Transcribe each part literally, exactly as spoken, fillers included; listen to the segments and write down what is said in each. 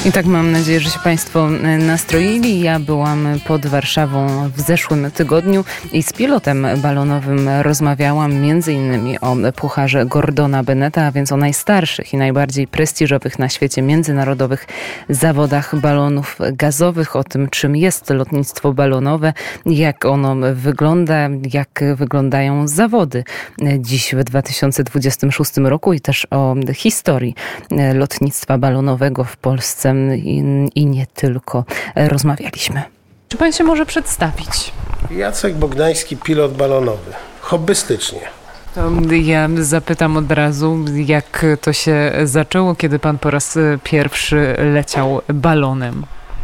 I tak mam nadzieję, że się Państwo nastroili. Ja byłam pod Warszawą w zeszłym tygodniu i z pilotem balonowym rozmawiałam między innymi o Pucharze Gordona Bennetta, a więc o najstarszych i najbardziej prestiżowych na świecie międzynarodowych zawodach balonów gazowych, o tym, czym jest lotnictwo balonowe, jak ono wygląda, jak wyglądają zawody dziś w dwa tysiące dwudziestym szóstym roku i też o historii lotnictwa balonowego w Polsce i, i nie tylko rozmawialiśmy. Czy Pan się może przedstawić? Jacek Bogdański, pilot balonowy. Hobbystycznie. To ja zapytam od razu, jak to się zaczęło, kiedy Pan po raz pierwszy leciał balonem?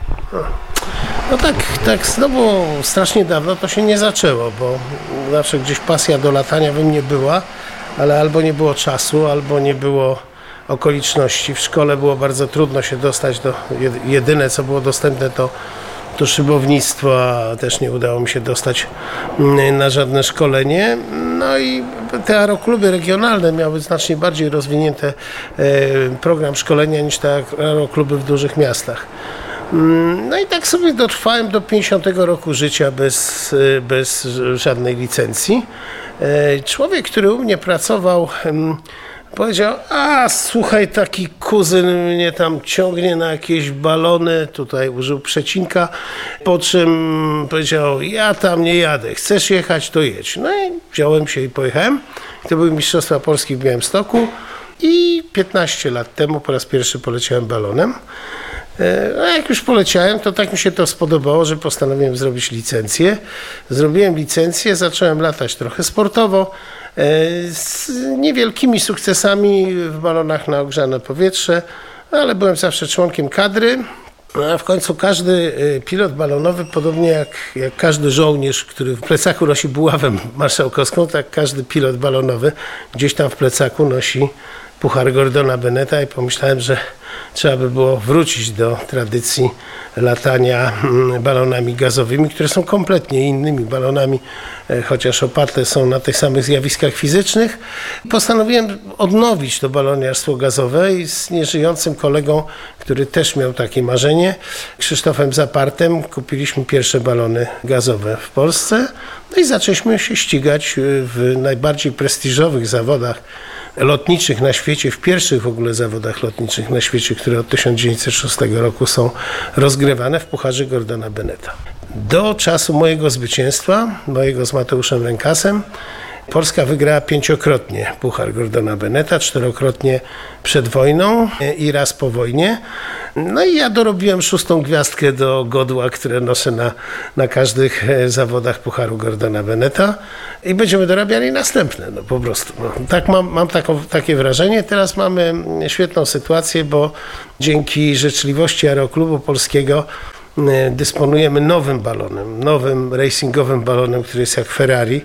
No tak, tak znowu strasznie dawno to się nie zaczęło, bo zawsze gdzieś pasja do latania we mnie była, ale albo nie było czasu, albo nie było okoliczności. W szkole było bardzo trudno się dostać do, jedyne co było dostępne to, to szybownictwo, a też nie udało mi się dostać na żadne szkolenie. No i te aerokluby regionalne miały znacznie bardziej rozwinięty program szkolenia niż te aerokluby w dużych miastach. No i tak sobie dotrwałem do pięćdziesiątego roku życia bez, bez żadnej licencji. Człowiek, który u mnie pracował, powiedział: a słuchaj, taki kuzyn mnie tam ciągnie na jakieś balony, tutaj użył przecinka, po czym powiedział: ja tam nie jadę, chcesz jechać, to jedź. No i wziąłem się i pojechałem. To były Mistrzostwa Polski w Białymstoku i piętnaście lat temu po raz pierwszy poleciałem balonem. A jak już poleciałem, to tak mi się to spodobało, że postanowiłem zrobić licencję. Zrobiłem licencję, zacząłem latać trochę sportowo, z niewielkimi sukcesami w balonach na ogrzane powietrze, ale byłem zawsze członkiem kadry. A w końcu każdy pilot balonowy, podobnie jak, jak każdy żołnierz, który w plecaku nosi buławę marszałkowską, tak każdy pilot balonowy gdzieś tam w plecaku nosi Puchar Gordona Bennetta i pomyślałem, że trzeba by było wrócić do tradycji latania balonami gazowymi, które są kompletnie innymi balonami, chociaż oparte są na tych samych zjawiskach fizycznych. Postanowiłem odnowić to baloniarstwo gazowe i z nieżyjącym kolegą, który też miał takie marzenie, Krzysztofem Zapartem, kupiliśmy pierwsze balony gazowe w Polsce. No i zaczęliśmy się ścigać w najbardziej prestiżowych zawodach lotniczych na świecie, w pierwszych w ogóle zawodach lotniczych na świecie, które od tysiąc dziewięćset szóstego roku są rozgrywane w Pucharze Gordona Bennetta. Do czasu mojego zwycięstwa, mojego z Mateuszem Rękasem, Polska wygrała pięciokrotnie Puchar Gordona Bennetta, czterokrotnie przed wojną i raz po wojnie. No i ja dorobiłem szóstą gwiazdkę do godła, które noszę na, na każdych zawodach Pucharu Gordona Bennetta i będziemy dorabiali następne, no po prostu. No, tak mam, mam taką, takie wrażenie. Teraz mamy świetną sytuację, bo dzięki życzliwości Aeroklubu Polskiego dysponujemy nowym balonem, nowym racingowym balonem, który jest jak Ferrari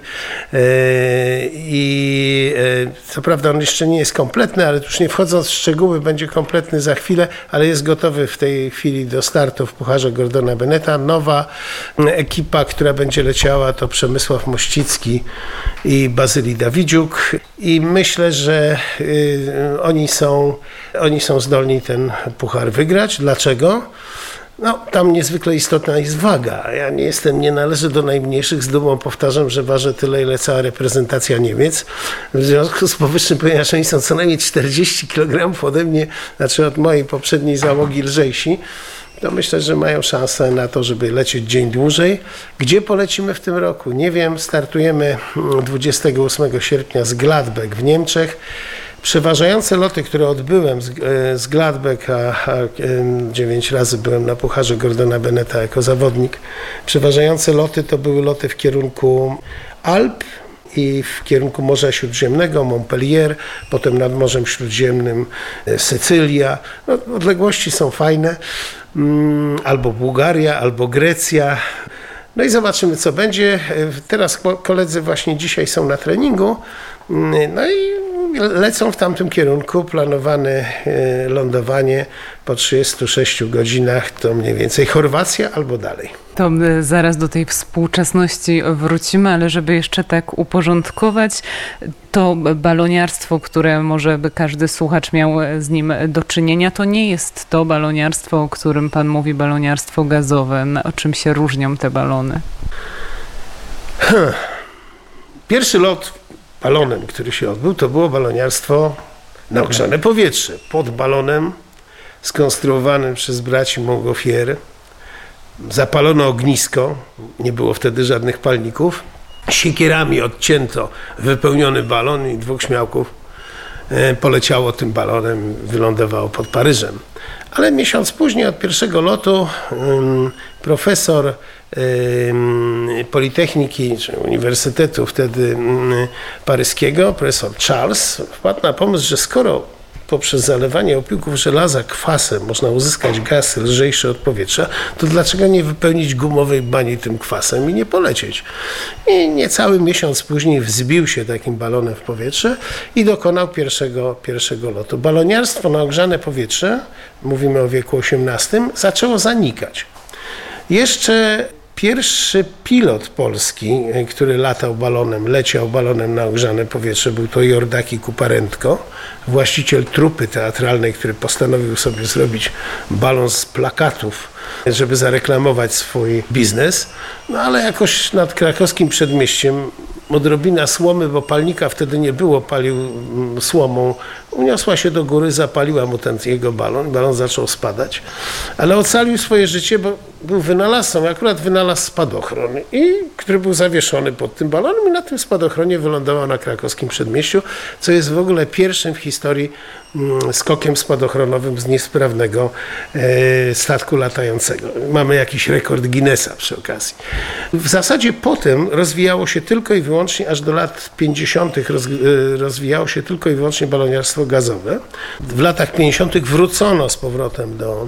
i co prawda on jeszcze nie jest kompletny, ale już nie wchodząc w szczegóły, będzie kompletny za chwilę, ale jest gotowy w tej chwili do startu w Pucharze Gordona Bennetta. Nowa ekipa, która będzie leciała, to Przemysław Mościcki i Bazylii Dawidziuk i myślę, że oni są, oni są zdolni ten puchar wygrać. Dlaczego? No, tam niezwykle istotna jest waga. Ja nie jestem, nie należę do najmniejszych, z dumą powtarzam, że ważę tyle, ile cała reprezentacja Niemiec. W związku z powyższym, ponieważ oni są co najmniej czterdzieści kilogramów ode mnie, znaczy od mojej poprzedniej załogi lżejsi, to myślę, że mają szansę na to, żeby lecieć dzień dłużej. Gdzie polecimy w tym roku? Nie wiem. Startujemy dwudziestego ósmego sierpnia z Gladbeck w Niemczech. Przeważające loty, które odbyłem z, z Gladbeck, a, a dziewięć razy byłem na Pucharze Gordona Bennetta jako zawodnik, przeważające loty to były loty w kierunku Alp i w kierunku Morza Śródziemnego, Montpellier, potem nad Morzem Śródziemnym Sycylia. No, odległości są fajne, albo Bułgaria, albo Grecja. No i zobaczymy, co będzie. Teraz koledzy właśnie dzisiaj są na treningu, no i lecą w tamtym kierunku. Planowane lądowanie po trzydziestu sześciu godzinach to mniej więcej Chorwacja albo dalej. To zaraz do tej współczesności wrócimy, ale żeby jeszcze tak uporządkować, to baloniarstwo, które może by każdy słuchacz miał z nim do czynienia, to nie jest to baloniarstwo, o którym pan mówi, baloniarstwo gazowe. O czym się różnią te balony? Hmm. Pierwszy lot balonem, który się odbył, to było baloniarstwo na ogrzane powietrze. Pod balonem skonstruowanym przez braci Montgolfier zapalono ognisko, nie było wtedy żadnych palników, siekierami odcięto wypełniony balon i dwóch śmiałków poleciało tym balonem, wylądowało pod Paryżem. Ale miesiąc później od pierwszego lotu um, profesor um, Politechniki, czy Uniwersytetu wtedy um, paryskiego, profesor Charles, wpadł na pomysł, że skoro poprzez zalewanie opiłków żelaza kwasem można uzyskać gaz lżejszy od powietrza, to dlaczego nie wypełnić gumowej bani tym kwasem i nie polecieć? I niecały miesiąc później wzbił się takim balonem w powietrze i dokonał pierwszego, pierwszego lotu. Baloniarstwo na ogrzane powietrze, mówimy o wieku osiemnastym, zaczęło zanikać. Jeszcze pierwszy pilot polski, który latał balonem, leciał balonem na ogrzane powietrze, był to Jordaki Kuparentko, właściciel trupy teatralnej, który postanowił sobie zrobić balon z plakatów, żeby zareklamować swój biznes. No ale jakoś nad krakowskim przedmieściem odrobina słomy, bo palnika wtedy nie było, palił słomą, uniosła się do góry, zapaliła mu ten jego balon, balon zaczął spadać, ale ocalił swoje życie, bo był wynalazcą, akurat wynalazł spadochron, i, który był zawieszony pod tym balonem i na tym spadochronie wylądował na krakowskim przedmieściu, co jest w ogóle pierwszym w historii mm, skokiem spadochronowym z niesprawnego e, statku latającego. Mamy jakiś rekord Guinnessa przy okazji. W zasadzie potem rozwijało się tylko i wyłącznie, aż do lat pięćdziesiątych roz, e, rozwijało się tylko i wyłącznie baloniarstwo gazowe. W latach pięćdziesiątych wrócono z powrotem do,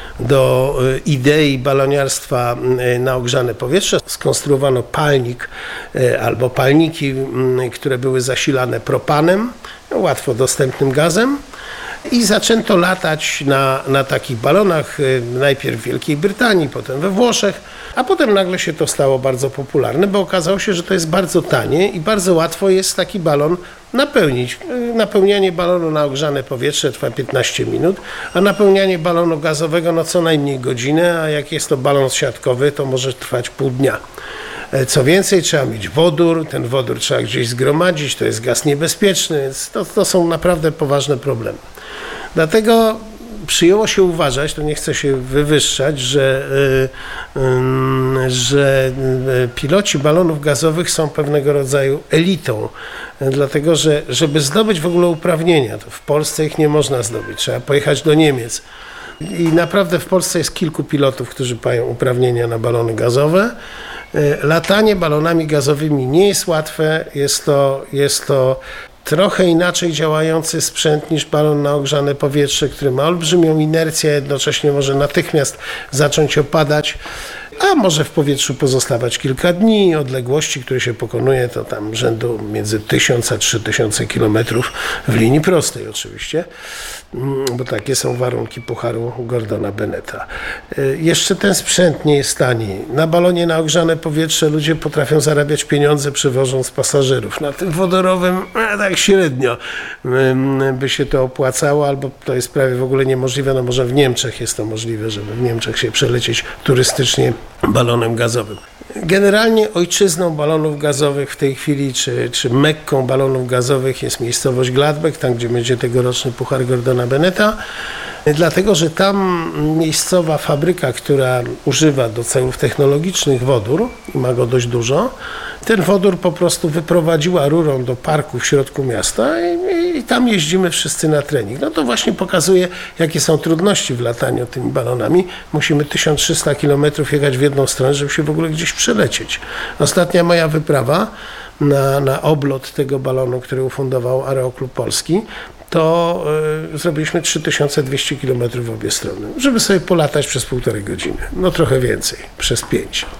do idei baloniarstwa na ogrzane powietrze. Skonstruowano palnik albo palniki, które były zasilane propanem, łatwo dostępnym gazem. I zaczęto latać na, na takich balonach, najpierw w Wielkiej Brytanii, potem we Włoszech, a potem nagle się to stało bardzo popularne, bo okazało się, że to jest bardzo tanie i bardzo łatwo jest taki balon napełnić. Napełnianie balonu na ogrzane powietrze trwa piętnaście minut, a napełnianie balonu gazowego no co najmniej godzinę, a jak jest to balon siatkowy, to może trwać pół dnia. Co więcej, trzeba mieć wodór, ten wodór trzeba gdzieś zgromadzić, to jest gaz niebezpieczny, więc to, to są naprawdę poważne problemy. Dlatego przyjęło się uważać, to nie chcę się wywyższać, że, yy, że piloci balonów gazowych są pewnego rodzaju elitą, dlatego że żeby zdobyć w ogóle uprawnienia, to w Polsce ich nie można zdobyć, trzeba pojechać do Niemiec. I naprawdę w Polsce jest kilku pilotów, którzy mają uprawnienia na balony gazowe. Latanie balonami gazowymi nie jest łatwe, jest to, jest to trochę inaczej działający sprzęt niż balon na ogrzane powietrze, który ma olbrzymią inercję, jednocześnie może natychmiast zacząć opadać, a może w powietrzu pozostawać kilka dni. Odległości, które się pokonuje, to tam rzędu między tysiąc a trzy tysiące kilometrów w linii prostej oczywiście, bo takie są warunki Pucharu Gordona Bennetta. Jeszcze ten sprzęt nie jest tani. Na balonie na ogrzane powietrze ludzie potrafią zarabiać pieniądze, przywożąc pasażerów. Na tym wodorowym a tak średnio by się to opłacało, albo to jest prawie w ogóle niemożliwe. No może w Niemczech jest to możliwe, żeby w Niemczech się przelecieć turystycznie balonem gazowym. Generalnie ojczyzną balonów gazowych w tej chwili, czy, czy Mekką balonów gazowych jest miejscowość Gladbeck, tam gdzie będzie tegoroczny Puchar Gordona Bennetta, dlatego że tam miejscowa fabryka, która używa do celów technologicznych wodór, i ma go dość dużo, ten wodór po prostu wyprowadziła rurą do parku w środku miasta i, i tam jeździmy wszyscy na trening. No to właśnie pokazuje, jakie są trudności w lataniu tymi balonami. Musimy tysiąc trzysta kilometrów jechać w jedną stronę, żeby się w ogóle gdzieś przelecieć. Ostatnia moja wyprawa na, na oblot tego balonu, który ufundował Aeroklub Polski, to y, zrobiliśmy trzy tysiące dwieście kilometrów w obie strony, żeby sobie polatać przez półtorej godziny. No trochę więcej, przez pięć.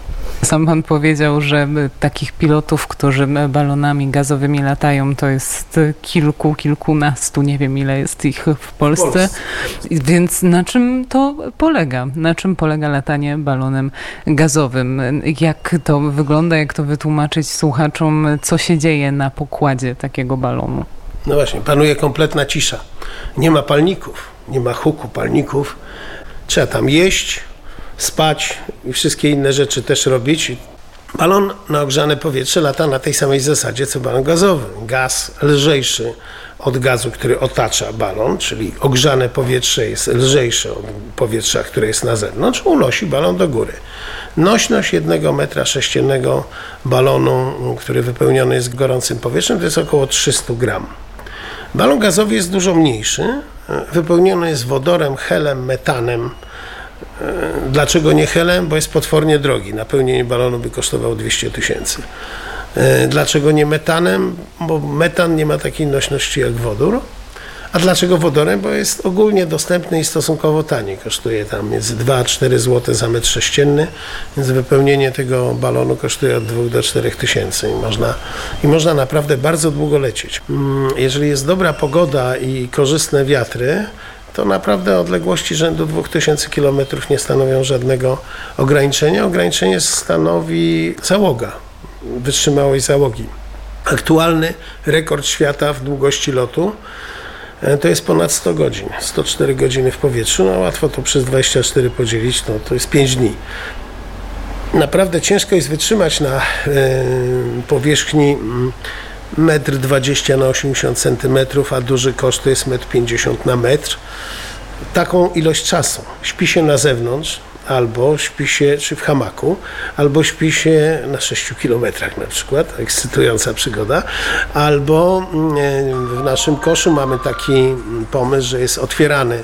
Sam pan powiedział, że takich pilotów, którzy balonami gazowymi latają, to jest kilku, kilkunastu, nie wiem ile jest ich w Polsce. W Polsce. Więc na czym to polega? Na czym polega latanie balonem gazowym? Jak to wygląda, jak to wytłumaczyć słuchaczom, co się dzieje na pokładzie takiego balonu? No właśnie, panuje kompletna cisza. Nie ma palników, nie ma huku palników. Trzeba tam jeść, spać i wszystkie inne rzeczy też robić. Balon na ogrzane powietrze lata na tej samej zasadzie co balon gazowy. Gaz lżejszy od gazu, który otacza balon, czyli ogrzane powietrze jest lżejsze od powietrza, które jest na zewnątrz, unosi balon do góry. Nośność jednego metra sześciennego balonu, który wypełniony jest gorącym powietrzem, to jest około trzysta gramów. Balon gazowy jest dużo mniejszy, wypełniony jest wodorem, helem, metanem. Dlaczego nie helem? Bo jest potwornie drogi. Napełnienie balonu by kosztowało dwieście tysięcy. Dlaczego nie metanem? Bo metan nie ma takiej nośności jak wodór. A dlaczego wodorem? Bo jest ogólnie dostępny i stosunkowo tani. Kosztuje tam między dwa a cztery złote za metr sześcienny, więc wypełnienie tego balonu kosztuje od dwóch do czterech tysięcy i można, i można naprawdę bardzo długo lecieć. Jeżeli jest dobra pogoda i korzystne wiatry, to naprawdę odległości rzędu dwóch tysięcy kilometrów nie stanowią żadnego ograniczenia. Ograniczenie stanowi załoga, wytrzymałość załogi. Aktualny rekord świata w długości lotu to jest ponad sto godzin, sto cztery godziny w powietrzu. No łatwo to przez dwadzieścia cztery podzielić, no to jest pięć dni. Naprawdę ciężko jest wytrzymać na y, powierzchni metr dwadzieścia na osiemdziesiąt centymetrów, a duży koszt to jest metr pięćdziesiąt na metr. Taką ilość czasu. Śpi się na zewnątrz, albo śpi się, czy w hamaku, albo śpi się na sześciu kilometrach na przykład, ekscytująca przygoda, albo w naszym koszu mamy taki pomysł, że jest otwierany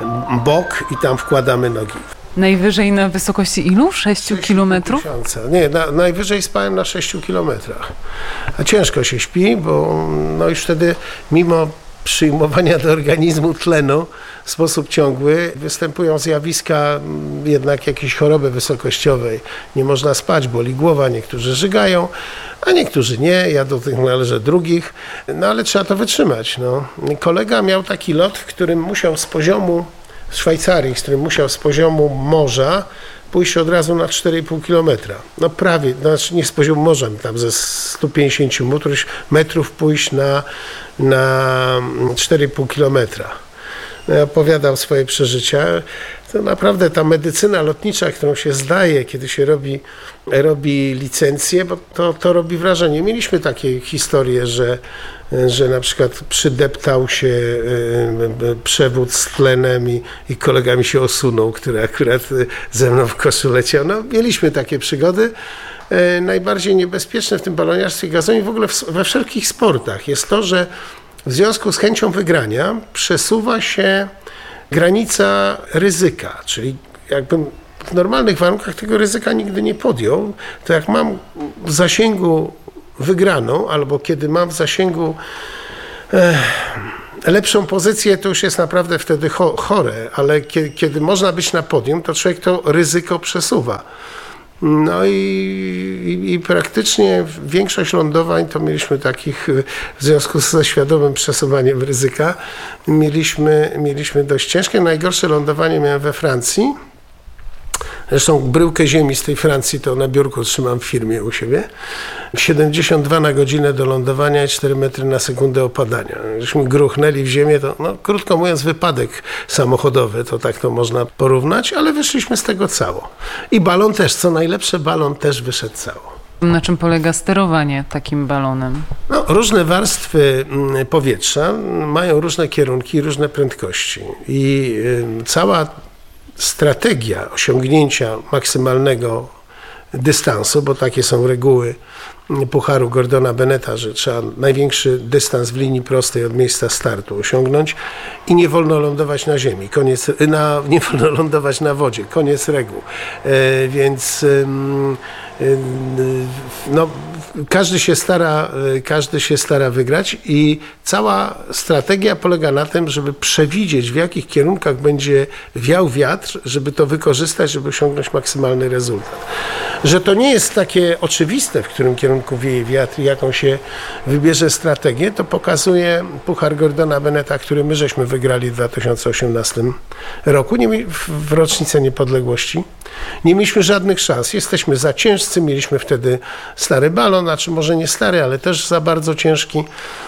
bok i tam wkładamy nogi. Najwyżej na wysokości ilu? sześciu kilometrów? Nie, na, najwyżej spałem na sześciu kilometrach. A ciężko się śpi, bo no już wtedy mimo przyjmowania do organizmu tlenu w sposób ciągły występują zjawiska jednak jakiejś choroby wysokościowej. Nie można spać, boli głowa, niektórzy żygają, a niektórzy nie, ja do tych należę drugich, no ale trzeba to wytrzymać. No. Kolega miał taki lot, w którym musiał z poziomu z Szwajcarii, z którym musiał z poziomu morza pójść od razu na cztery i pół kilometra. No prawie, znaczy nie z poziomu morza, tam ze stu pięćdziesięciu metrów pójść na, na cztery i pół kilometra. No, opowiadał swoje przeżycia. To naprawdę ta medycyna lotnicza, którą się zdaje, kiedy się robi, robi licencję, bo to, to robi wrażenie. Mieliśmy takie historie, że, że na przykład przydeptał się przewód z tlenem i, i kolega mi się osunął, który akurat ze mną w koszu leciał. No, mieliśmy takie przygody. Najbardziej niebezpieczne w tym baloniarstwie gazowym, w ogóle we wszelkich sportach, jest to, że w związku z chęcią wygrania przesuwa się granica ryzyka, czyli jakbym w normalnych warunkach tego ryzyka nigdy nie podjął, to jak mam w zasięgu wygraną, albo kiedy mam w zasięgu e, lepszą pozycję, to już jest naprawdę wtedy cho, chore, ale kiedy, kiedy można być na podium, to człowiek to ryzyko przesuwa. No i, i, i praktycznie większość lądowań to mieliśmy takich, w związku ze świadomym przesuwaniem ryzyka, mieliśmy, mieliśmy dość ciężkie. Najgorsze lądowanie miałem we Francji. Zresztą bryłkę ziemi z tej Francji to na biurku trzymam w firmie u siebie. siedemdziesiąt dwa na godzinę do lądowania i cztery metry na sekundę opadania. Żeśmy gruchnęli w ziemię, to no, krótko mówiąc wypadek samochodowy, to tak to można porównać, ale wyszliśmy z tego cało. I balon też, co najlepsze, balon też wyszedł cało. Na czym polega sterowanie takim balonem? No, różne warstwy powietrza mają różne kierunki, różne prędkości i y, cała strategia osiągnięcia maksymalnego dystansu, bo takie są reguły Pucharu Gordona Bennetta, że trzeba największy dystans w linii prostej od miejsca startu osiągnąć i nie wolno lądować na ziemi, koniec, na, nie wolno lądować na wodzie, koniec reguł. E, więc e, no, każdy się stara, każdy się stara wygrać i cała strategia polega na tym, żeby przewidzieć, w jakich kierunkach będzie wiał wiatr, żeby to wykorzystać, żeby osiągnąć maksymalny rezultat. Że to nie jest takie oczywiste, w którym kierunku wieje wiatr i jaką się wybierze strategię, to pokazuje Puchar Gordona Bennetta, który my żeśmy wygrali w dwa tysiące osiemnastym roku, nie, w rocznicę niepodległości. Nie mieliśmy żadnych szans. Jesteśmy za ciężcy, mieliśmy wtedy stary balon, znaczy może nie stary, ale też za bardzo ciężki.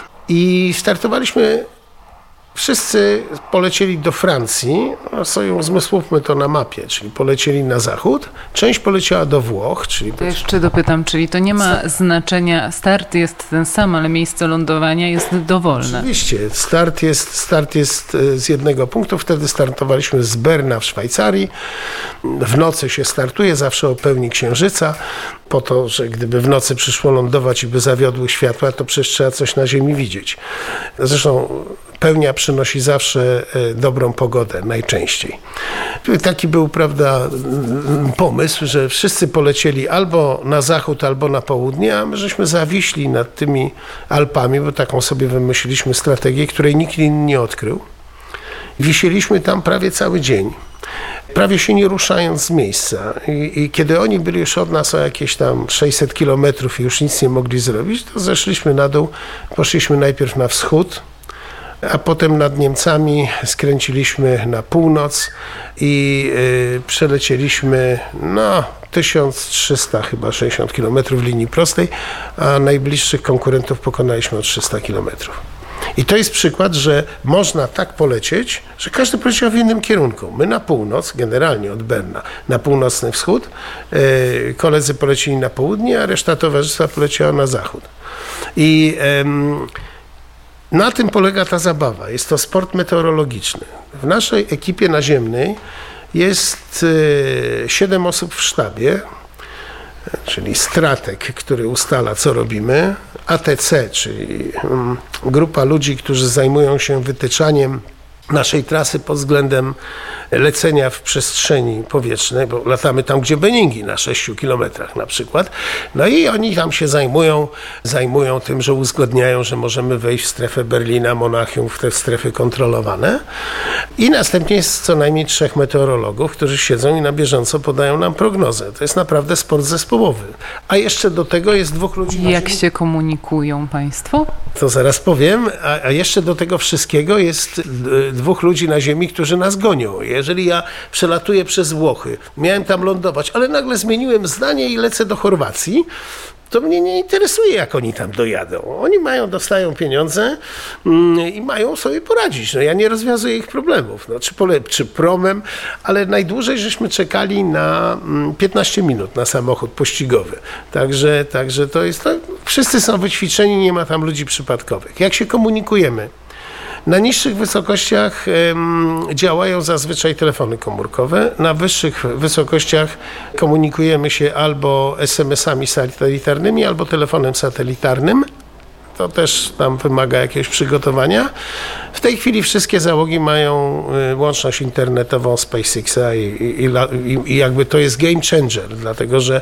I startowaliśmy, wszyscy polecieli do Francji, no sobie uzmysłówmy to na mapie, czyli polecieli na zachód, część poleciała do Włoch, czyli... To jeszcze dopytam, czyli to nie ma znaczenia, start jest ten sam, ale miejsce lądowania jest dowolne. Oczywiście, start jest, start jest z jednego punktu, wtedy startowaliśmy z Berna w Szwajcarii, w nocy się startuje, zawsze o pełni księżyca, po to, że gdyby w nocy przyszło lądować i by zawiodły światła, to przecież trzeba coś na ziemi widzieć. Zresztą pełnia przynosi zawsze dobrą pogodę, najczęściej. Taki był, prawda, pomysł, że wszyscy polecieli albo na zachód, albo na południe, a my żeśmy zawiśli nad tymi Alpami, bo taką sobie wymyśliliśmy strategię, której nikt inny nie odkrył. Wisieliśmy tam prawie cały dzień, prawie się nie ruszając z miejsca. I, i kiedy oni byli już od nas o jakieś tam sześćset kilometrów i już nic nie mogli zrobić, to zeszliśmy na dół, poszliśmy najpierw na wschód, a potem nad Niemcami skręciliśmy na północ i y, przelecieliśmy no, tysiąc trzysta chyba sześćdziesiąt kilometrów linii prostej, a najbliższych konkurentów pokonaliśmy o trzysta kilometrów. I to jest przykład, że można tak polecieć, że każdy poleciał w innym kierunku. My na północ, generalnie od Berna, na północny wschód, yy, koledzy polecili na południe, a reszta towarzystwa poleciała na zachód. I yy, na tym polega ta zabawa. Jest to sport meteorologiczny. W naszej ekipie naziemnej jest yy, siedem osób w sztabie, czyli strateg, który ustala, co robimy, A T C, czyli grupa ludzi, którzy zajmują się wytyczaniem naszej trasy pod względem lecenia w przestrzeni powietrznej, bo latamy tam, gdzie Beningi, na sześciu kilometrach na przykład. No i oni tam się zajmują, zajmują tym, że uzgodniają, że możemy wejść w strefę Berlina, Monachium, w te strefy kontrolowane. I następnie jest co najmniej trzech meteorologów, którzy siedzą i na bieżąco podają nam prognozę. To jest naprawdę sport zespołowy. A jeszcze do tego jest dwóch ludzi... Jak się komunikują państwo? To zaraz powiem. A, a jeszcze do tego wszystkiego jest dwóch ludzi na ziemi, którzy nas gonią. Jeżeli ja przelatuję przez Włochy, miałem tam lądować, ale nagle zmieniłem zdanie i lecę do Chorwacji, to mnie nie interesuje, jak oni tam dojadą. Oni mają, dostają pieniądze mm, i mają sobie poradzić. No ja nie rozwiązuję ich problemów. No, czy, pole, czy promem, ale najdłużej żeśmy czekali na mm, piętnaście minut na samochód pościgowy. Także, także to jest, to, wszyscy są wyćwiczeni, nie ma tam ludzi przypadkowych. Jak się komunikujemy? Na niższych wysokościach um, działają zazwyczaj telefony komórkowe. Na wyższych wysokościach komunikujemy się albo es em esami satelitarnymi, albo telefonem satelitarnym. To też tam wymaga jakiegoś przygotowania. W tej chwili wszystkie załogi mają łączność internetową SpaceXa i, i, i, i jakby to jest game changer, dlatego że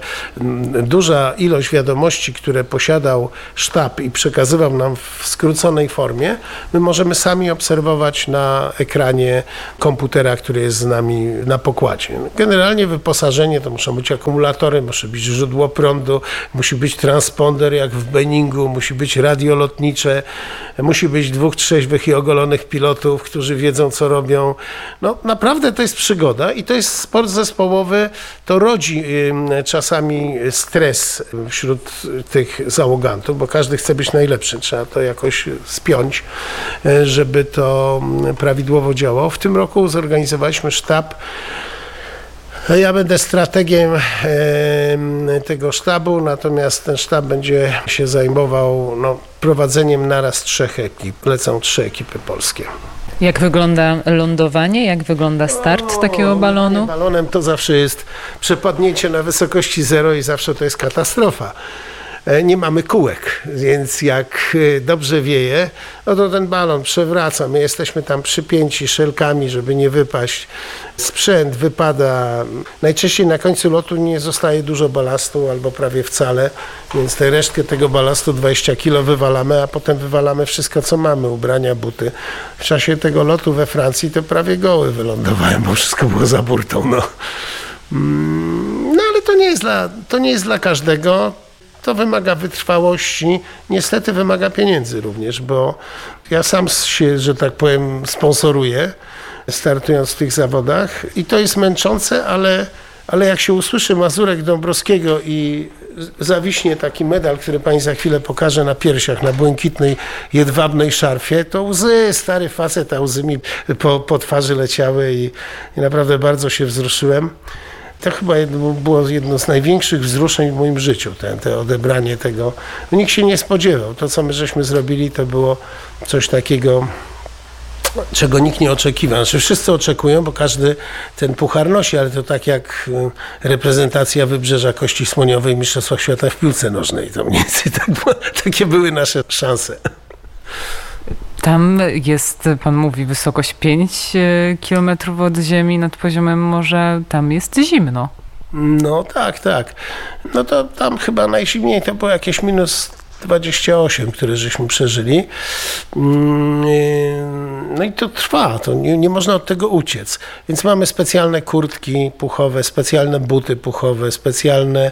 duża ilość wiadomości, które posiadał sztab i przekazywał nam w skróconej formie, my możemy sami obserwować na ekranie komputera, który jest z nami na pokładzie. Generalnie wyposażenie to muszą być akumulatory, musi być źródło prądu, musi być transponder jak w Beningu, musi być radio lotnicze, musi być dwóch trzeźwych i ogolonych pilotów, którzy wiedzą, co robią. No naprawdę to jest przygoda i to jest sport zespołowy. To rodzi y, czasami stres wśród tych załogantów, bo każdy chce być najlepszy. Trzeba to jakoś spiąć, y, żeby to prawidłowo działało. W tym roku zorganizowaliśmy sztab. Ja będę strategiem e, tego sztabu, natomiast ten sztab będzie się zajmował no, prowadzeniem naraz trzech ekip. Lecą trzy ekipy polskie. Jak wygląda lądowanie? Jak wygląda start o, takiego balonu? Balonem to zawsze jest przepadnięcie na wysokości zero i zawsze to jest katastrofa. nie mamy kółek, więc jak dobrze wieje, no to ten balon przewraca. My jesteśmy tam przypięci szelkami, żeby nie wypaść. Sprzęt wypada. Najczęściej na końcu lotu nie zostaje dużo balastu albo prawie wcale, więc tę resztkę tego balastu dwadzieścia kilo wywalamy, a potem wywalamy wszystko, co mamy, ubrania, buty. W czasie tego lotu we Francji to prawie goły wylądowałem, bo wszystko było za burtą. No, no ale to nie jest dla, to nie jest dla każdego. To wymaga wytrwałości, niestety wymaga pieniędzy również, bo ja sam się, że tak powiem, sponsoruję, startując w tych zawodach i to jest męczące, ale, ale jak się usłyszy Mazurek Dąbrowskiego i zawiśnie taki medal, który pani za chwilę pokaże na piersiach, na błękitnej, jedwabnej szarfie, to łzy, stary facet, a łzy mi po, po twarzy leciały i, i naprawdę bardzo się wzruszyłem. To chyba jedno, było jedno z największych wzruszeń w moim życiu, ten, te odebranie tego. Nikt się nie spodziewał. To, co my żeśmy zrobili, to było coś takiego, czego nikt nie oczekiwał. Znaczy, wszyscy oczekują, bo każdy ten puchar nosi, ale to tak jak reprezentacja Wybrzeża Kości Słoniowej Mistrzostwach Świata w piłce nożnej. To mniej więcej tak było, takie były nasze szanse. Tam jest, pan mówi, wysokość pięć kilometrów od ziemi nad poziomem morza. Tam jest zimno. No tak, tak. No to tam chyba najzimniej to było jakieś minus dwadzieścia osiem, które żeśmy przeżyli. No i to trwa, to nie, nie można od tego uciec. Więc mamy specjalne kurtki puchowe, specjalne buty puchowe, specjalne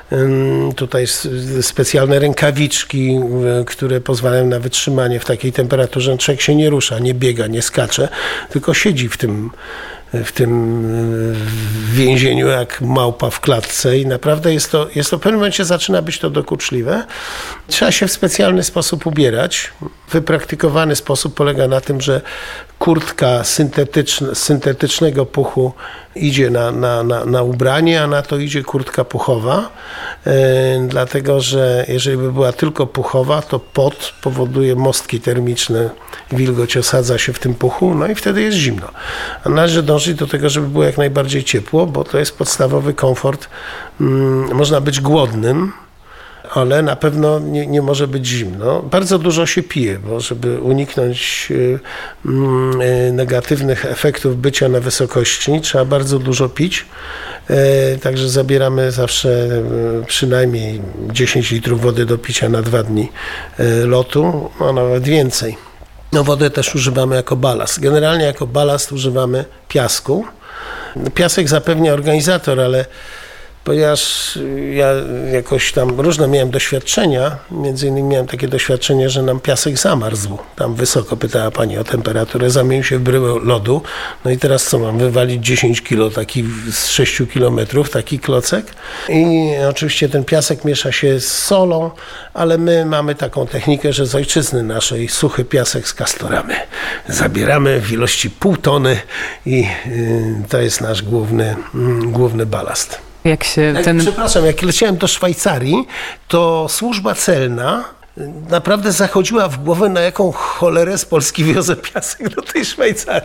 tutaj specjalne rękawiczki, które pozwalają na wytrzymanie w takiej temperaturze. Człowiek się nie rusza, nie biega, nie skacze, tylko siedzi w tym w tym więzieniu jak małpa w klatce i naprawdę jest to, jest to w pewnym momencie zaczyna być to dokuczliwe. Trzeba się w specjalny sposób ubierać. Wypraktykowany sposób polega na tym, że kurtka syntetyczna, syntetycznego puchu idzie na, na, na, na ubranie, a na to idzie kurtka puchowa, yy, dlatego że jeżeli by była tylko puchowa, to pot powoduje mostki termiczne, wilgoć osadza się w tym puchu, no i wtedy jest zimno. A należy dążyć do tego, żeby było jak najbardziej ciepło, bo to jest podstawowy komfort. Yy, można być głodnym, ale na pewno nie, nie może być zimno. Bardzo dużo się pije, bo żeby uniknąć y, y, negatywnych efektów bycia na wysokości, trzeba bardzo dużo pić. Y, także zabieramy zawsze y, przynajmniej dziesięć litrów wody do picia na dwa dni y, lotu, a nawet więcej. No, wodę też używamy jako balast. Generalnie jako balast używamy piasku. Piasek zapewnia organizator, ale ponieważ ja jakoś tam różne miałem doświadczenia, między innymi miałem takie doświadczenie, że nam piasek zamarzł. Tam wysoko pytała pani o temperaturę, zamienił się w bryłę lodu. No i teraz co, mam wywalić dziesięć kilo taki z sześciu kilometrów, taki klocek. I oczywiście ten piasek miesza się z solą, ale my mamy taką technikę, że z ojczyzny naszej suchy piasek z kastoramy zabieramy w ilości pół tony i to jest nasz główny, główny balast. Jak się ten... Przepraszam, jak leciałem do Szwajcarii, to służba celna naprawdę zachodziła w głowę, na jaką cholerę z Polski wiozę piasek do tej Szwajcarii.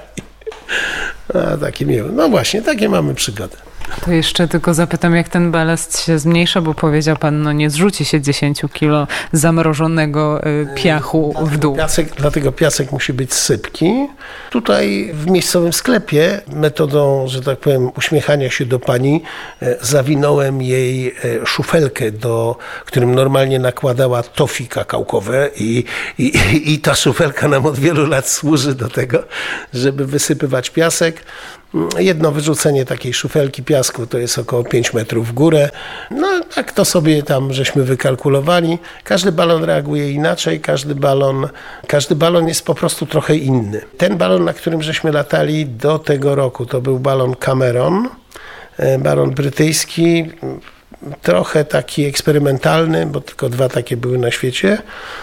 A, takie miłe. No właśnie, takie mamy przygody. To jeszcze tylko zapytam, jak ten balast się zmniejsza, bo powiedział pan, no nie zrzuci się dziesięć kilo zamrożonego piachu w dół. Piasek, dlatego piasek musi być sypki. Tutaj w miejscowym sklepie metodą, że tak powiem, uśmiechania się do pani, zawinąłem jej szufelkę, do którym normalnie nakładała tofi kakałkowe i, i, i ta szufelka nam od wielu lat służy do tego, żeby wysypywać piasek. Jedno wyrzucenie takiej szufelki piasku to jest około pięć metrów w górę. No tak to sobie tam żeśmy wykalkulowali. Każdy balon reaguje inaczej, każdy balon, każdy balon jest po prostu trochę inny. Ten balon, na którym żeśmy latali do tego roku, to był balon Cameron, balon brytyjski, trochę taki eksperymentalny, bo tylko dwa takie były na świecie.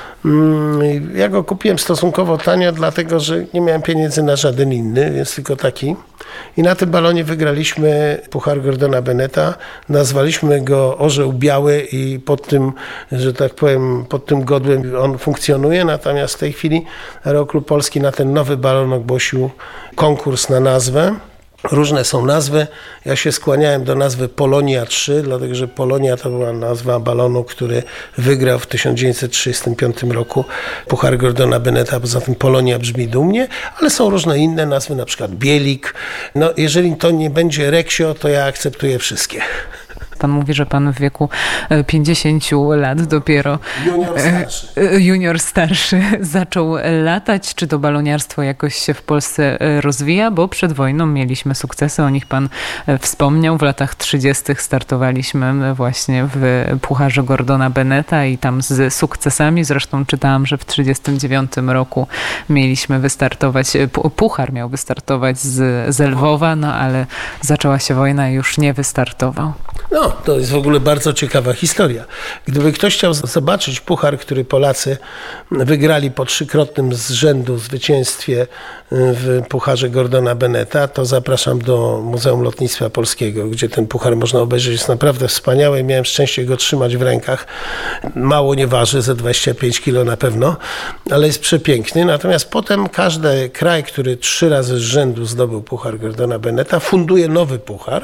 Ja go kupiłem stosunkowo tanio, dlatego że nie miałem pieniędzy na żaden inny, więc tylko taki. I na tym balonie wygraliśmy Puchar Gordona Bennetta. Nazwaliśmy go Orzeł Biały i pod tym, że tak powiem, pod tym godłem on funkcjonuje. Natomiast w tej chwili Aeroklub Polski na ten nowy balon ogłosił konkurs na nazwę. Różne są nazwy. Ja się skłaniałem do nazwy Polonia trzy, dlatego że Polonia to była nazwa balonu, który wygrał w tysiąc dziewięćset trzydziestym piątym roku Puchar Gordona Beneta. Poza tym Polonia brzmi dumnie, ale są różne inne nazwy, na przykład Bielik. No, jeżeli to nie będzie Reksio, to ja akceptuję wszystkie. Pan mówi, że pan w wieku pięćdziesięciu lat dopiero junior starszy. junior starszy zaczął latać. Czy to baloniarstwo jakoś się w Polsce rozwija? Bo przed wojną mieliśmy sukcesy, o nich pan wspomniał. W latach trzydziestych startowaliśmy właśnie w Pucharze Gordona Beneta i tam z sukcesami. Zresztą czytałam, że w trzydziestym dziewiątym roku mieliśmy wystartować, Puchar miał wystartować z, z Lwowa, no ale zaczęła się wojna i już nie wystartował. No, to jest w ogóle bardzo ciekawa historia. Gdyby ktoś chciał zobaczyć puchar, który Polacy wygrali po trzykrotnym z rzędu zwycięstwie w Pucharze Gordona Beneta, to zapraszam do Muzeum Lotnictwa Polskiego, gdzie ten puchar można obejrzeć. Jest naprawdę wspaniały. Miałem szczęście go trzymać w rękach. Mało nie waży, ze dwadzieścia pięć kilo na pewno, ale jest przepiękny. Natomiast potem każdy kraj, który trzy razy z rzędu zdobył Puchar Gordona Beneta, funduje nowy puchar.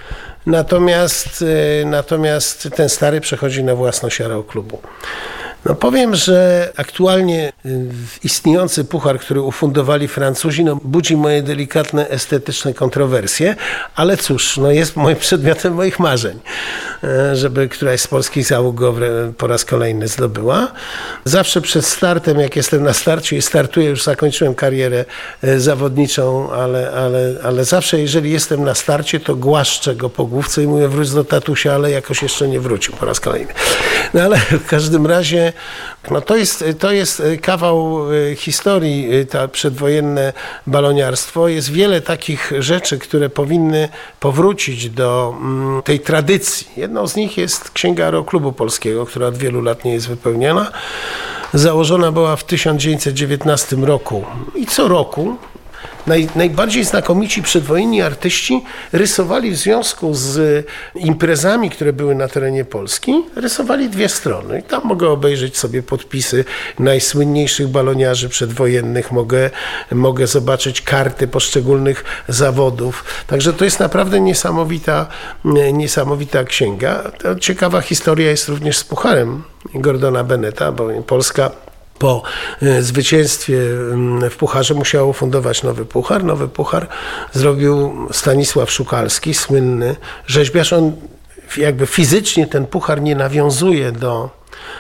Natomiast, natomiast ten stary przechodzi na własność aeroklubu. No powiem, że aktualnie istniejący puchar, który ufundowali Francuzi, no budzi moje delikatne estetyczne kontrowersje, ale cóż, no jest moim przedmiotem moich marzeń, żeby któraś z polskich załóg go po raz kolejny zdobyła. Zawsze przed startem, jak jestem na starcie i startuję, już zakończyłem karierę zawodniczą, ale, ale, ale zawsze jeżeli jestem na starcie, to głaszczę go po główce i mówię, wróć do tatusia, ale jakoś jeszcze nie wrócił po raz kolejny. No ale w każdym razie no to jest, to jest kawał historii, to przedwojenne baloniarstwo. Jest wiele takich rzeczy, które powinny powrócić do tej tradycji. Jedną z nich jest Księga Aeroklubu Polskiego, która od wielu lat nie jest wypełniana. Założona była w tysiąc dziewięćset dziewiętnastym roku i co roku Naj, najbardziej znakomici przedwojenni artyści rysowali w związku z imprezami, które były na terenie Polski, rysowali dwie strony. I tam mogę obejrzeć sobie podpisy najsłynniejszych baloniarzy przedwojennych, mogę, mogę zobaczyć karty poszczególnych zawodów. Także to jest naprawdę niesamowita, niesamowita księga. Ciekawa historia jest również z Pucharem Gordona Beneta, bo Polska po zwycięstwie w Pucharze musiało fundować nowy puchar. Nowy puchar zrobił Stanisław Szukalski, słynny rzeźbiarz. On jakby fizycznie ten puchar nie nawiązuje do,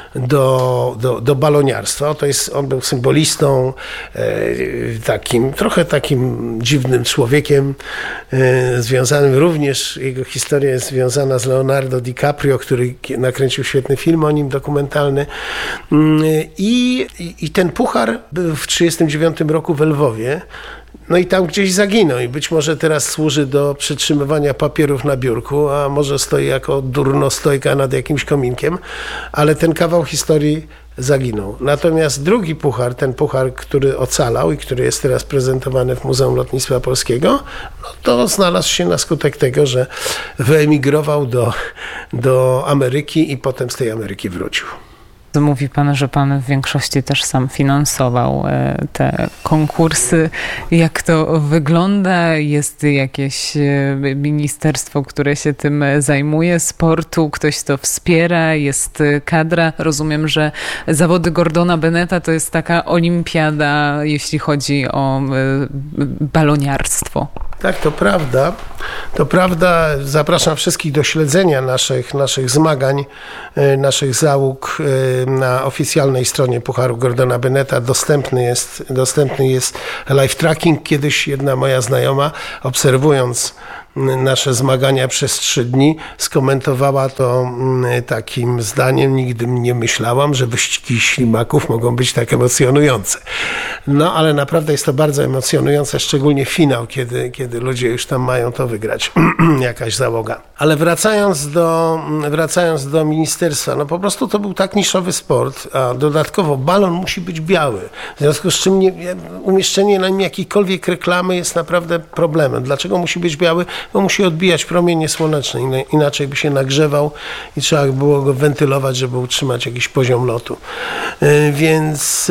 do, do, do baloniarstwa. To jest, on był symbolistą, takim, trochę takim dziwnym człowiekiem, związanym również, jego historia jest związana z Leonardo DiCaprio, który nakręcił świetny film o nim, dokumentalny. I, i ten puchar był w tysiąc dziewięćset trzydziestym dziewiątym roku w Lwowie. No i tam gdzieś zaginął i być może teraz służy do przytrzymywania papierów na biurku, a może stoi jako durnostojka nad jakimś kominkiem, ale ten kawał historii zaginął. Natomiast drugi puchar, ten puchar, który ocalał i który jest teraz prezentowany w Muzeum Lotnictwa Polskiego, no to znalazł się na skutek tego, że wyemigrował do, do Ameryki i potem z tej Ameryki wrócił. Mówi pan, że pan w większości też sam finansował te konkursy. Jak to wygląda? Jest jakieś ministerstwo, które się tym zajmuje, sportu, ktoś to wspiera, jest kadra. Rozumiem, że zawody Gordona Beneta to jest taka olimpiada, jeśli chodzi o baloniarstwo. Tak, to prawda. To prawda. Zapraszam wszystkich do śledzenia naszych, naszych zmagań, naszych załóg na oficjalnej stronie Pucharu Gordona Beneta. Dostępny jest, dostępny jest live tracking. Kiedyś jedna moja znajoma, obserwując nasze zmagania przez trzy dni, skomentowała to takim zdaniem: nigdy nie myślałam, że wyścigi ślimaków mogą być tak emocjonujące. No ale naprawdę jest to bardzo emocjonujące, szczególnie finał, kiedy, kiedy ludzie już tam mają to wygrać, jakaś załoga. Ale wracając do, wracając do ministerstwa, no po prostu to był tak niszowy sport, a dodatkowo balon musi być biały, w związku z czym nie, umieszczenie na nim jakiejkolwiek reklamy jest naprawdę problemem. Dlaczego musi być biały? bo musi odbijać promienie słoneczne, inaczej by się nagrzewał i trzeba było go wentylować, żeby utrzymać jakiś poziom lotu. Więc,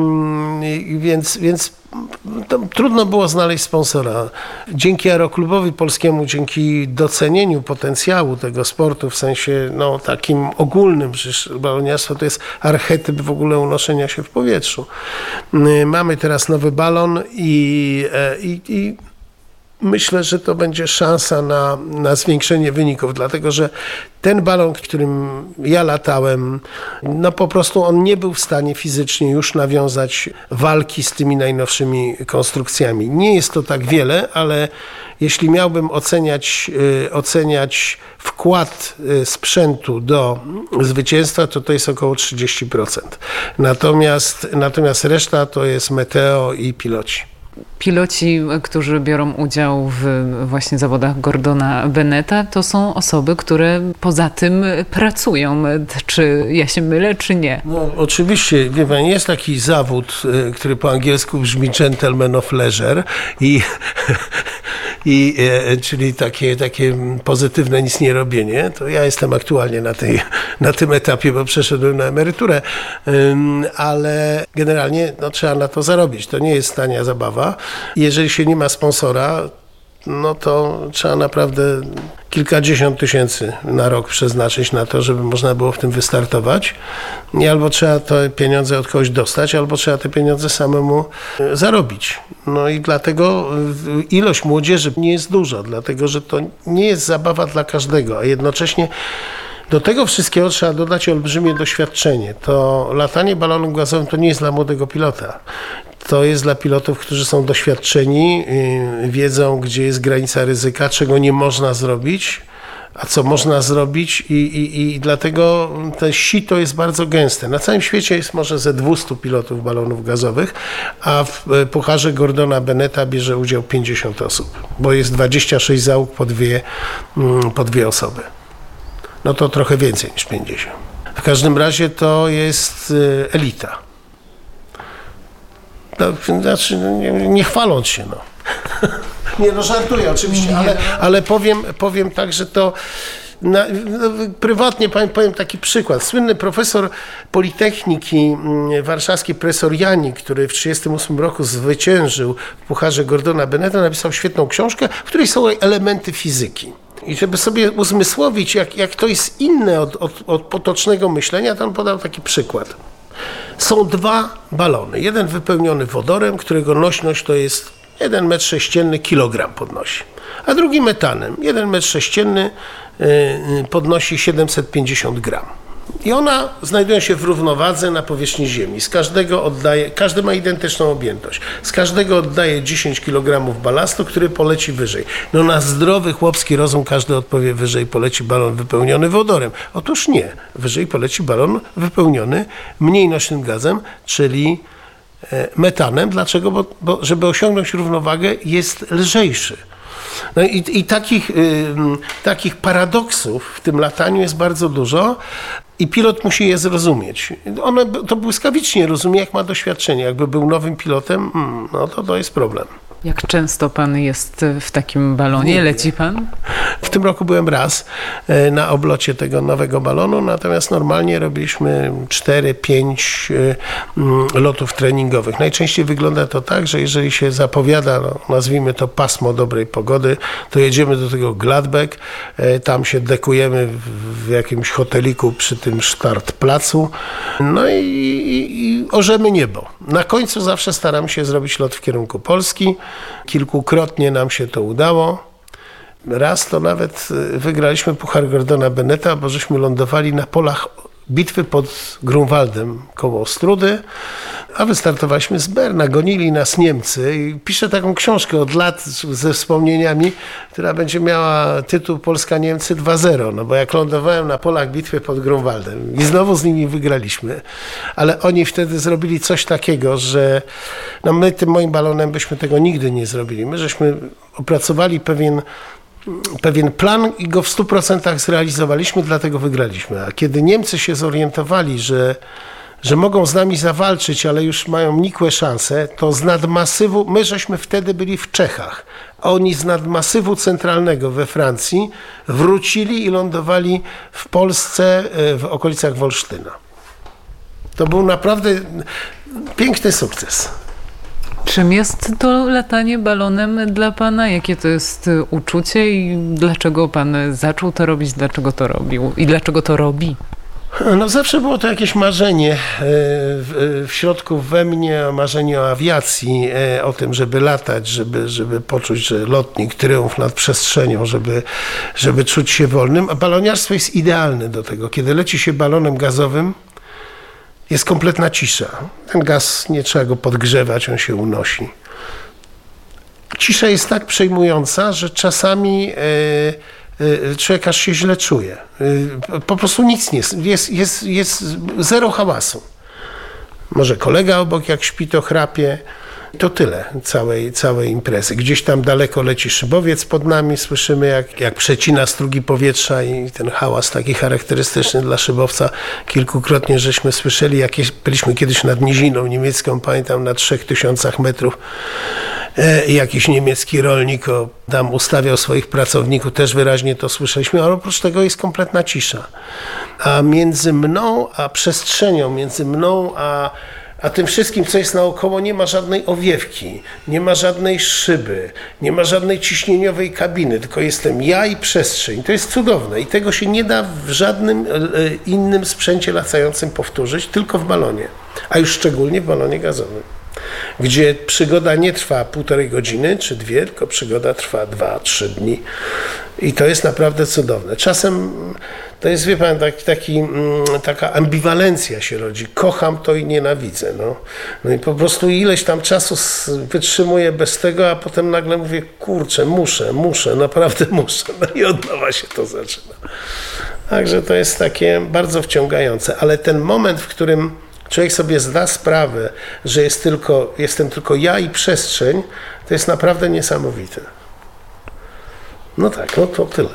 więc, więc to trudno było znaleźć sponsora. Dzięki Aeroklubowi Polskiemu, dzięki docenieniu potencjału tego sportu w sensie no, takim ogólnym, przecież baloniarstwo to jest archetyp w ogóle unoszenia się w powietrzu. Mamy teraz nowy balon i, i, i myślę, że to będzie szansa na, na zwiększenie wyników, dlatego że ten balon, którym ja latałem, no po prostu on nie był w stanie fizycznie już nawiązać walki z tymi najnowszymi konstrukcjami. Nie jest to tak wiele, ale jeśli miałbym oceniać, yy, oceniać wkład yy, sprzętu do zwycięstwa, to to jest około trzydzieści procent. Natomiast, natomiast reszta to jest meteo i piloci. Piloci, którzy biorą udział w właśnie zawodach Gordona Beneta, to są osoby, które poza tym pracują. Czy ja się mylę, czy nie? No oczywiście, wie pani, jest taki zawód, który po angielsku brzmi gentleman of leisure i, i czyli takie, takie pozytywne nic nie robienie. To ja jestem aktualnie na, tej, na tym etapie, bo przeszedłem na emeryturę, ale generalnie no, trzeba na to zarobić. To nie jest tania zabawa. Jeżeli się nie ma sponsora, no to trzeba naprawdę kilkadziesiąt tysięcy na rok przeznaczyć na to, żeby można było w tym wystartować. I albo trzeba te pieniądze od kogoś dostać, albo trzeba te pieniądze samemu zarobić. No i dlatego ilość młodzieży nie jest duża, dlatego że to nie jest zabawa dla każdego, a jednocześnie do tego wszystkiego trzeba dodać olbrzymie doświadczenie. To latanie balonem gazowym to nie jest dla młodego pilota. To jest dla pilotów, którzy są doświadczeni, yy, wiedzą, gdzie jest granica ryzyka, czego nie można zrobić, a co można zrobić i, i, i dlatego te sito jest bardzo gęste. Na całym świecie jest może ze dwieście pilotów balonów gazowych, a w Pucharze Gordona Beneta bierze udział pięćdziesiąt osób, bo jest dwadzieścia sześć załóg po dwie, yy, po dwie osoby. No to trochę więcej niż pięćdziesiąt. W każdym razie to jest yy, elita. No, znaczy, nie, nie chwaląc się, no. Nie, no żartuję oczywiście, ale, ale powiem, powiem tak, że to na, no, prywatnie powiem, powiem taki przykład. Słynny profesor Politechniki Warszawskiej, profesor Janik, który w tysiąc dziewięćset trzydziestym ósmym roku zwyciężył w Pucharze Gordona Beneta, napisał świetną książkę, w której są elementy fizyki. I żeby sobie uzmysłowić, jak, jak to jest inne od, od, od potocznego myślenia, to on podał taki przykład. Są dwa balony. Jeden wypełniony wodorem, którego nośność to jest jeden metr sześcienny, kilogram podnosi. A drugi metanem. jeden metr sześcienny podnosi siedemset pięćdziesiąt gram. I ona znajduje się w równowadze na powierzchni Ziemi. Z każdego oddaje, każdy ma identyczną objętość. Z każdego oddaje dziesięć kilogramów balastu, który poleci wyżej. No na zdrowy chłopski rozum każdy odpowie, wyżej poleci balon wypełniony wodorem. Otóż nie. Wyżej poleci balon wypełniony mniej nośnym gazem, czyli metanem. Dlaczego? Bo, bo żeby osiągnąć równowagę, jest lżejszy. No i, i takich, y, takich paradoksów w tym lataniu jest bardzo dużo i pilot musi je zrozumieć. One to błyskawicznie rozumie, jak ma doświadczenie. Jakby był nowym pilotem, mm, no to to jest problem. Jak często pan jest w takim balonie? Nie, Leci pan? W tym roku byłem raz na oblocie tego nowego balonu, natomiast normalnie robiliśmy cztery pięć lotów treningowych. Najczęściej wygląda to tak, że jeżeli się zapowiada, no, nazwijmy to pasmo dobrej pogody, to jedziemy do tego Gladbeck, tam się dekujemy w jakimś hoteliku przy tym Startplacu, no i, i, i orzemy niebo. Na końcu zawsze staramy się zrobić lot w kierunku Polski. Kilkukrotnie nam się to udało. Raz to nawet wygraliśmy Puchar Gordona Beneta, bo żeśmy lądowali na polach bitwy pod Grunwaldem koło Ostródy, a wystartowaliśmy z Berna. Gonili nas Niemcy i piszę taką książkę od lat ze wspomnieniami, która będzie miała tytuł Polska-Niemcy dwa zero, no bo jak lądowałem na polach bitwy pod Grunwaldem i znowu z nimi wygraliśmy, ale oni wtedy zrobili coś takiego, że no my tym moim balonem byśmy tego nigdy nie zrobili. My żeśmy opracowali pewien pewien plan i go w stu procentach zrealizowaliśmy, dlatego wygraliśmy. A kiedy Niemcy się zorientowali, że, że mogą z nami zawalczyć, ale już mają nikłe szanse, to z nadmasywu, my żeśmy wtedy byli w Czechach, a oni z nadmasywu centralnego we Francji wrócili i lądowali w Polsce w okolicach Wolsztyna. To był naprawdę piękny sukces. Czym jest to latanie balonem dla pana? Jakie to jest uczucie i dlaczego pan zaczął to robić, dlaczego to robił i dlaczego to robi? No zawsze było to jakieś marzenie w, w środku we mnie, marzenie o awiacji, o tym, żeby latać, żeby, żeby poczuć, że lotnik, triumf nad przestrzenią, żeby, żeby czuć się wolnym. A baloniarstwo jest idealne do tego. Kiedy leci się balonem gazowym, jest kompletna cisza. Ten gaz, nie trzeba go podgrzewać, on się unosi. Cisza jest tak przejmująca, że czasami człowiek aż się źle czuje. Po prostu nic nie jest. Jest, jest, jest zero hałasu. Może kolega obok jak śpi, to chrapie. To tyle całej, całej imprezy. Gdzieś tam daleko leci szybowiec pod nami, słyszymy jak, jak przecina strugi powietrza i ten hałas taki charakterystyczny dla szybowca. Kilkukrotnie żeśmy słyszeli, jak byliśmy kiedyś nad niziną niemiecką, pamiętam, na trzech tysiącach metrów. E, jakiś niemiecki rolnik o, tam ustawiał swoich pracowników, też wyraźnie to słyszeliśmy, ale oprócz tego jest kompletna cisza. A między mną a przestrzenią, między mną a A tym wszystkim, co jest naokoło, nie ma żadnej owiewki, nie ma żadnej szyby, nie ma żadnej ciśnieniowej kabiny, tylko jestem ja i przestrzeń. To jest cudowne i tego się nie da w żadnym innym sprzęcie latającym powtórzyć, tylko w balonie, a już szczególnie w balonie gazowym, gdzie przygoda nie trwa półtorej godziny czy dwie, tylko przygoda trwa dwa, trzy dni i to jest naprawdę cudowne. Czasem to jest, wie pan, taki, taki, taka ambiwalencja się rodzi. Kocham to i nienawidzę. No. No i po prostu ileś tam czasu wytrzymuję bez tego, a potem nagle mówię, kurczę, muszę, muszę, naprawdę muszę. No i od nowa się to zaczyna. Także to jest takie bardzo wciągające. Ale ten moment, w którym człowiek sobie zda sprawę, że jest tylko, jestem tylko ja i przestrzeń, to jest naprawdę niesamowite. No tak, no to tyle.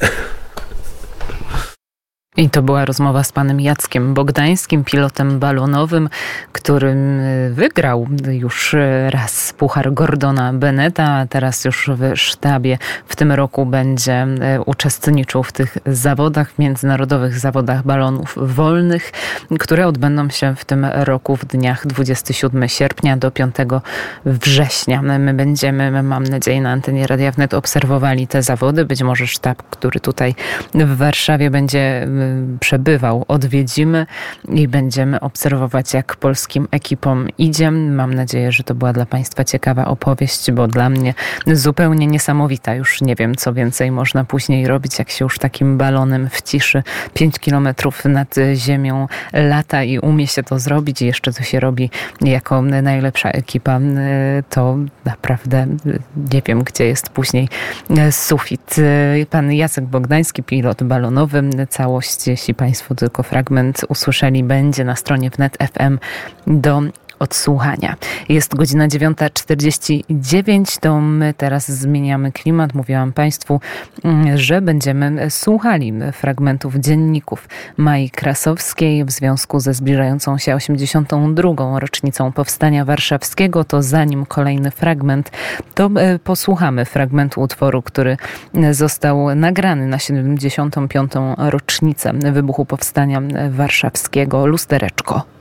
I to była rozmowa z panem Jackiem Bogdańskim, pilotem balonowym, którym wygrał już raz Puchar Gordona Beneta, a teraz już w sztabie w tym roku będzie uczestniczył w tych zawodach, międzynarodowych zawodach balonów wolnych, które odbędą się w tym roku w dniach dwudziestego siódmego sierpnia do piątego września. My będziemy, mam nadzieję, na antenie Radia Wnet obserwowali te zawody. Być może sztab, który tutaj w Warszawie będzie przebywał, odwiedzimy i będziemy obserwować, jak polskim ekipom idzie. Mam nadzieję, że to była dla państwa ciekawa opowieść, bo dla mnie zupełnie niesamowita. Już nie wiem, co więcej można później robić, jak się już takim balonem w ciszy pięć kilometrów nad ziemią lata i umie się to zrobić i jeszcze to się robi jako najlepsza ekipa. To naprawdę nie wiem, gdzie jest później sufit. Pan Jacek Bogdański, pilot balonowy. Całość, jeśli państwo tylko fragment usłyszeli, będzie na stronie wnet kropka ef em do odsłuchania. Jest godzina dziewiąta czterdzieści dziewięć, to my teraz zmieniamy klimat. Mówiłam państwu, że będziemy słuchali fragmentów dzienników Mai Krasowskiej w związku ze zbliżającą się osiemdziesiątą drugą rocznicą Powstania Warszawskiego. To zanim kolejny fragment, to posłuchamy fragmentu utworu, który został nagrany na siedemdziesiątą piątą rocznicę wybuchu Powstania Warszawskiego. Lustereczko.